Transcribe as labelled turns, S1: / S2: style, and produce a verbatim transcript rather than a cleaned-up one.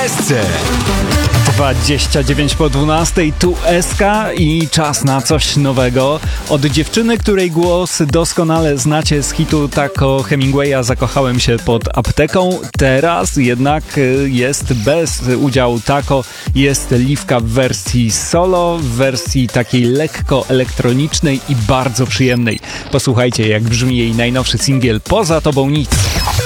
S1: Esce. dwadzieścia dziewięć po dwunastej, tu Eska i czas na coś nowego. Od dziewczyny, której głos doskonale znacie z hitu Taco Hemingwaya Zakochałem się pod apteką. Teraz jednak jest bez udziału Taco. Jest Liwka w wersji solo, w wersji takiej lekko elektronicznej i bardzo przyjemnej. Posłuchajcie, jak brzmi jej najnowszy singiel Poza tobą nic.